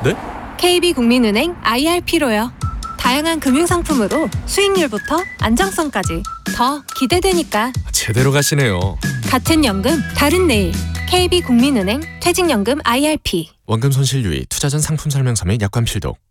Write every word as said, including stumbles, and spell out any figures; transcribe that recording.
네? 케이비국민은행 아이알피로요. 다양한 금융상품으로 수익률부터 안정성까지 더 기대되니까. 제대로 가시네요. 같은 연금 다른 내일. 케이비국민은행 퇴직연금 아이알피. 원금 손실 유의, 투자 전 상품 설명서 및 약관 필독.